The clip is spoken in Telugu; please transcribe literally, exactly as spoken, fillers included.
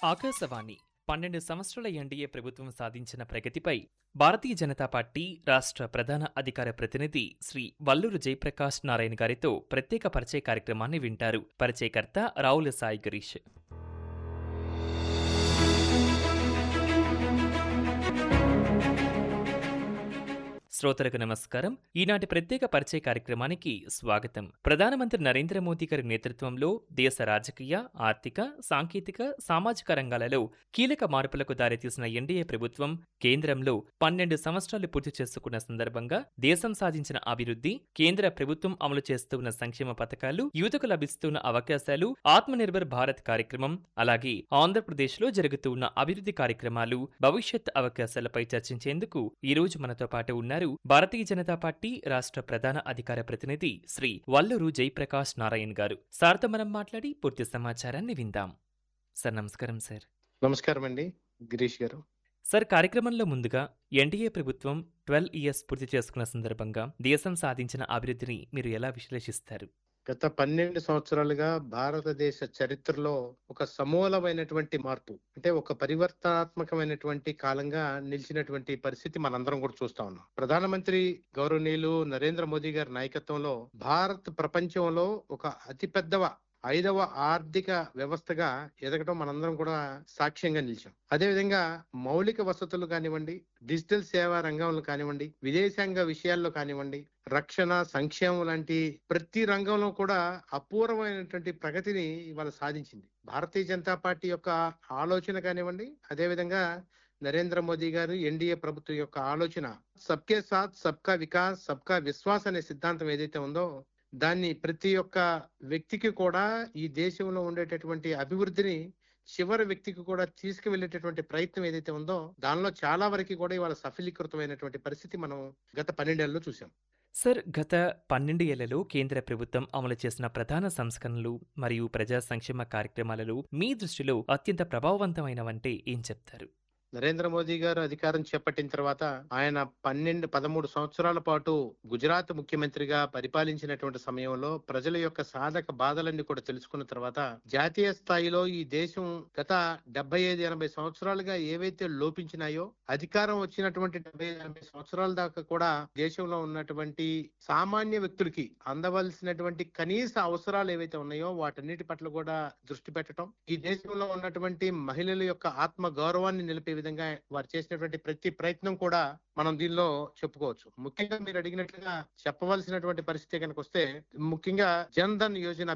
ఆకాశవాణి పన్నెండు సంవత్సరాల ఎన్డీఏ ప్రభుత్వం సాధించిన ప్రగతిపై భారతీయ జనతా పార్టీ రాష్ట్ర ప్రధాన అధికార ప్రతినిధి శ్రీ వల్లూరు జయప్రకాష్ నారాయణ గారితో ప్రత్యేక పరిచయ కార్యక్రమాన్ని వింటారు. పరిచయకర్త రావుల సాయి గిరీష్. శ్రోతలకు నమస్కారం. ఈనాటి ప్రత్యేక పరిచయ కార్యక్రమానికి స్వాగతం. ప్రధానమంత్రి నరేంద్ర మోదీ గారి నేతృత్వంలో దేశ రాజకీయ, ఆర్థిక, సాంకేతిక, సామాజిక రంగాలలో కీలక మార్పులకు దారితీసిన ఎన్డీఏ ప్రభుత్వం కేంద్రంలో పన్నెండు సంవత్సరాలు పూర్తి చేసుకున్న సందర్భంగా దేశం సాధించిన అభివృద్ధి, కేంద్ర ప్రభుత్వం అమలు చేస్తున్న సంక్షేమ పథకాలు, యువతకు లభిస్తున్న అవకాశాలు, ఆత్మనిర్భర్ భారత్ కార్యక్రమం, అలాగే ఆంధ్రప్రదేశ్లో జరుగుతున్న అభివృద్ధి కార్యక్రమాలు, భవిష్యత్ అవకాశాలపై చర్చించేందుకు ఈ రోజు మనతో పాటు ఉన్నారు భారతీయ జనతా పార్టీ రాష్ట్ర ప్రధాన అధికార ప్రతినిధి శ్రీ వల్లూరు జయప్రకాష్ నారాయణ్ గారు. సార్తో మనం మాట్లాడి పూర్తి సమాచారాన్ని విందాం. సార్ నమస్కారం. సార్ నమస్కారం అండి గిరీష్ గారు. సార్, కార్యక్రమంలో ముందుగా ఎన్డీఏ ప్రభుత్వం ట్వెల్వ్ ఇయర్స్ పూర్తి చేసుకున్న సందర్భంగా దేశం సాధించిన అభివృద్ధిని మీరు ఎలా విశ్లేషిస్తారు? గత పన్నెండు సంవత్సరాలుగా భారతదేశ చరిత్రలో ఒక సమూలమైనటువంటి మార్పు, అంటే ఒక పరివర్తనాత్మకమైనటువంటి కాలంగా నిలిచినటువంటి పరిస్థితి మనందరం కూడా చూస్తా ఉన్నాం. ప్రధానమంత్రి గౌరవనీయులు నరేంద్ర మోదీ గారి నాయకత్వంలో భారత్ ప్రపంచంలో ఒక అతిపెద్ద ఐదవ ఆర్థిక వ్యవస్థగా ఎదగడం మనందరం కూడా సాక్ష్యంగా నిలిచాం. అదేవిధంగా మౌలిక వసతులు కానివ్వండి, డిజిటల్ సేవా రంగంలో కానివ్వండి, విదేశాంగ విషయాల్లో కానివ్వండి, రక్షణ, సంక్షేమం లాంటి ప్రతి రంగంలో కూడా అపూర్వమైనటువంటి ప్రగతిని ఇవాళ సాధించింది. భారతీయ జనతా పార్టీ యొక్క ఆలోచన కానివ్వండి, అదేవిధంగా నరేంద్ర మోదీ గారు ఎన్డీఏ ప్రభుత్వం యొక్క ఆలోచన సబ్కే సాత్ సబ్కా వికాస్ సబ్కా విశ్వాస్ అనే సిద్ధాంతం ఏదైతే ఉందో దాన్ని ప్రతి ఒక్క వ్యక్తికి కూడా ఈ దేశంలో ఉండేటటువంటి అభివృద్ధిని చివరి వ్యక్తికి కూడా తీసుకువెళ్ళేటటువంటి ప్రయత్నం ఏదైతే ఉందో దానిలో చాలా వరకు కూడా ఇవాళ సఫలీకృతమైనటువంటి పరిస్థితి మనం గత పన్నెండేళ్లలో చూసాం. సార్, గత పన్నెండు ఏళ్లలో కేంద్ర ప్రభుత్వం అమలు చేసిన ప్రధాన సంస్కరణలు మరియు ప్రజా సంక్షేమ కార్యక్రమాలలో మీ దృష్టిలో అత్యంత ప్రభావవంతమైనవంటే ఏం చెప్తారు? నరేంద్ర మోదీ గారు అధికారం చేపట్టిన తర్వాత ఆయన పన్నెండు పదమూడు సంవత్సరాల పాటు గుజరాత్ ముఖ్యమంత్రిగా పరిపాలించినటువంటి సమయంలో ప్రజల యొక్క సాధక బాధలన్నీ కూడా తెలుసుకున్న తర్వాత జాతీయ స్థాయిలో ఈ దేశం గత డెబ్బై ఐదు ఎనభై సంవత్సరాలుగా ఏవైతే లోపించినాయో అధికారం వచ్చినటువంటి డెబ్బై ఎనభై సంవత్సరాల దాకా కూడా దేశంలో ఉన్నటువంటి సామాన్య వ్యక్తులకి అందవలసినటువంటి కనీస అవసరాలు ఏవైతే ఉన్నాయో వాటన్నిటి పట్ల కూడా దృష్టి పెట్టడం, ఈ దేశంలో ఉన్నటువంటి మహిళల యొక్క ఆత్మ గౌరవాన్ని నిలిపే విధంగా వారు చేసినటువంటి ప్రతి ప్రయత్నం కూడా మనం దీనిలో చెప్పుకోవచ్చు. ముఖ్యంగా మీరు అడిగినట్లుగా చెప్పవలసినటువంటి పరిస్థితి కనుక వస్తే ముఖ్యంగా జన్ ధన్ యోజన